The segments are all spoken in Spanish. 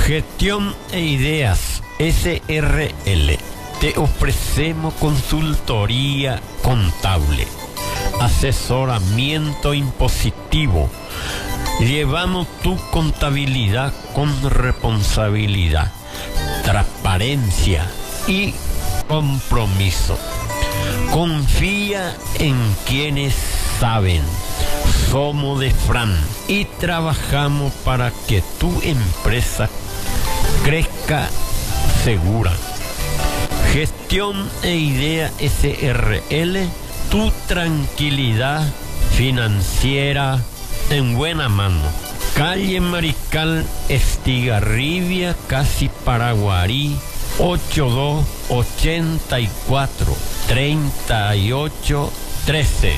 Gestión e Ideas SRL. Te ofrecemos consultoría contable, asesoramiento impositivo. Llevamos tu contabilidad con responsabilidad, transparencia y compromiso. Confía en quienes saben. Somos de Fran y trabajamos para que tu empresa crezca segura. Gestión e Idea SRL, tu tranquilidad financiera en buena mano. Calle Mariscal Estigarribia, casi Paraguarí, 8284 3813.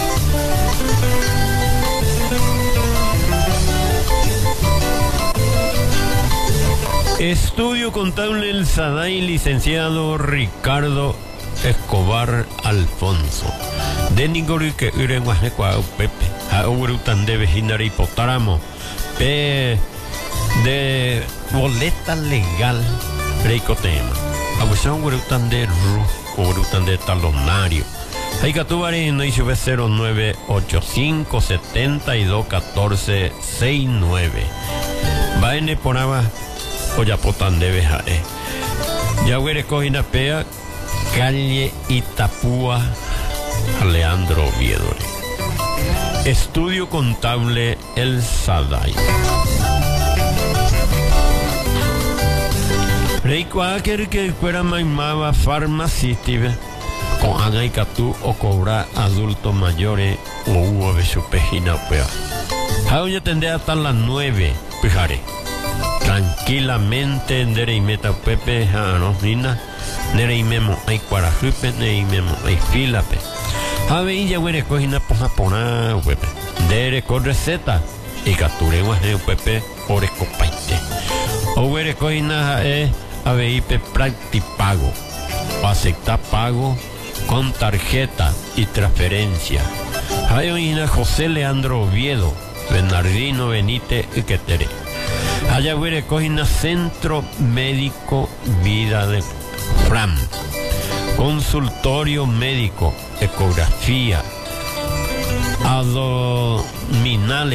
Estudio Contable El Sadai, licenciado Ricardo Escobar Alfonso. De Ningori que Urenguasnequa Pepe, a Urutan de Vejinari Potáramo, de boleta legal, Reicotema. Abusan Urutan de Ru, Urutan de talonario. Hay que tu no hizo 0985 72 14 69. Vaene ponaba. Oyapotan de Bejae. Ya huele cojina pea, calle Itapúa, Leandro Oviedo. Estudio Contable El Sadai. Reikuaker que fuera maimaba farmacística con agaicatú o cobrar adultos mayores o hubo de su pejina pea. Hoy tendré hasta las 9, pijaré. Tranquilamente Nereimeta Pepe no nina Nereimemo hay cuarajupe Nereimemo hay filape Javi ya huele cojina pona Pepe Dere con receta y capture guasneo Pepe por escopaite o huele cojina aveipe practipago o acepta pago con tarjeta y transferencia. Javi José Leandro Oviedo Bernardino Benítez y Quetere. Allá huele cojina Centro Médico Vida de Fran. Consultorio médico, ecografía, abdominales.